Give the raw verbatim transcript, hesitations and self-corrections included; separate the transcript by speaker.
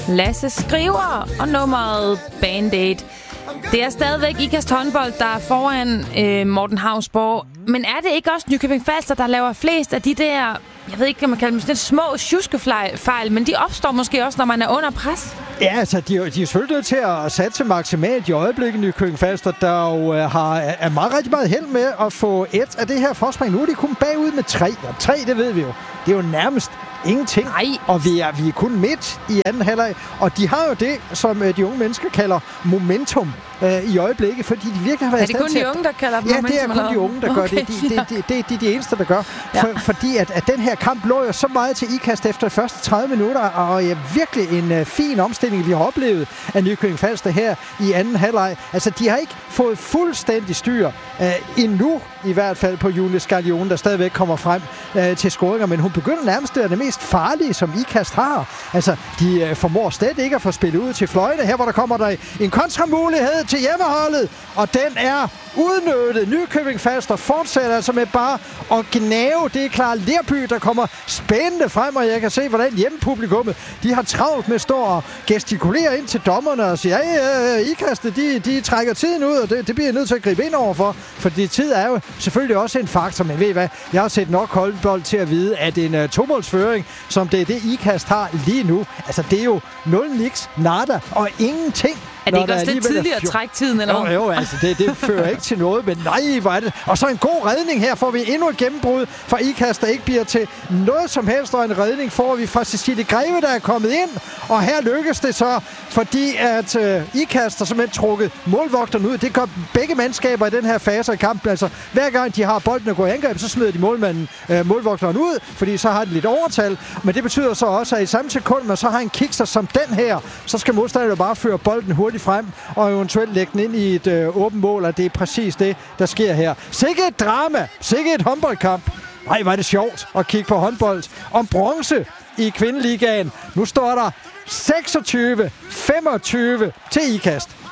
Speaker 1: Lasse Skriver og nummeret Band-Aid. Det er stadigvæk Ikast håndbold, der er foran øh, Morten Hausborg. Men er det ikke også Nykøbing Falster, der laver flest af de der, jeg ved ikke, hvad man kalder dem, sådan små tjuskefejl, men de opstår måske også, når man er under pres?
Speaker 2: Ja, altså, de, de er selvfølgelig nødt til at satse maksimalt i øjeblikket, Nykøbing Falster, der jo øh, har, er meget rigtig meget held med at få et af det her forspring. Nu er de kun bagud med tre, og tre, det ved vi jo. Det er jo nærmest ingenting.
Speaker 1: Nej.
Speaker 2: Og vi er, vi er kun midt i anden halvleg. Og de har jo det, som øh, de unge mennesker kalder momentum øh, i øjeblikket, fordi de virkelig har været
Speaker 1: er det kun de unge, der kalder det
Speaker 2: ja,
Speaker 1: momentum?
Speaker 2: Ja, det er kun de unge, der okay, gør det. Det er de, de, de, de, de eneste, der gør. Ja. For, fordi at, at den her kamp lå jo så meget til Ikast efter de første tredive minutter, og ja, virkelig en øh, fin omstilling, vi har oplevet af Nykøbing Falster her i anden halvleg. Altså, de har ikke fået fuldstændig styr øh, endnu, i hvert fald på Julie Skarlione, der stadigvæk kommer frem øh, til scoringer, men hun begynder nærmest at være det mest farlige, som Ikast har. Altså, de øh, formår slet ikke at få spillet ud til fløjene. Her, hvor der kommer der en kontramulighed til hjemmeholdet, og den er udnyttet. Nykøbing Falster fortsætter altså med bare at gnave. Det er Clara Lerby, der kommer spændende frem, og jeg kan se, hvordan hjemmepublikummet, de har travlt med at stå og gestikulere ind til dommerne og sige, ja, ja, Ikastet, de, de trækker tiden ud, og det, det bliver jeg nødt til at gribe ind overfor, fordi tid er jo selvfølgelig også en faktor, men ved I hvad, jeg har set nok holdbold til at vide, at en uh, tomålsføring, som det er det Ikast har lige nu, altså det er jo nul niks, nada og ingenting.
Speaker 1: Er det ikke også lidt tidligere at trække tiden, eller
Speaker 2: hvad? Jo, jo, altså, det, det fører ikke til noget, men nej, hvor er det. Og så en god redning her, får vi endnu et gennembrud fra Ikast, der ikke bliver til noget som helst, og en redning får vi fra Cecilie Greve, der er kommet ind, og her lykkes det så, fordi at uh, Ikast har simpelthen trukket målvogteren ud. Det gør begge mandskaber i den her fase af kampen, altså hver gang de har bolden og går i angreb, så smider de målmanden, uh, målvogteren ud, fordi så har de lidt overtal, men det betyder så også, at i samme sekund, man så har en kikser som den her, så skal modstanderne bare føre bolden hurtigt frem, og eventuelt lægge den ind i et øh, åbent mål, og det er præcis det, der sker her. Sikke et drama! Sikke et håndboldkamp! Ej, var det sjovt at kigge på håndbold om bronze i kvindeligaen. Nu står der seksogtyve femogtyve til Ikast.